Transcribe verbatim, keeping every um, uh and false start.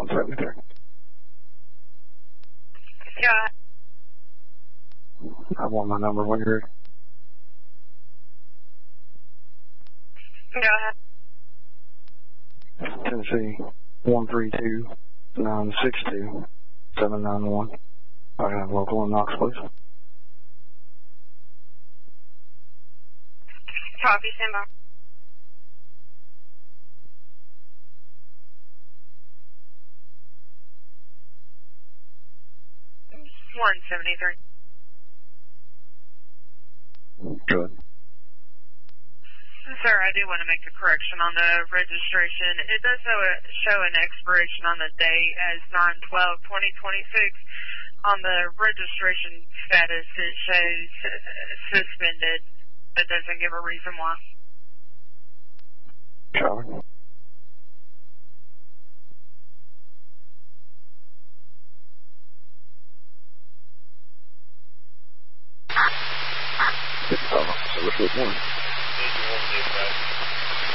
one seventy-three. Yeah. I want my number when you're ready. Go ahead. Tennessee, one three two, nine six two, seven nine one. I have local in Knox, please. Copy, stand by. one seventy-three. Good. Sir, I do want to make a correction on the registration. It does show, a, show an expiration on the date as nine twelve twenty twenty-six. On the registration status, it shows uh, suspended. It doesn't give a reason why. Copy. It's uh, service with one.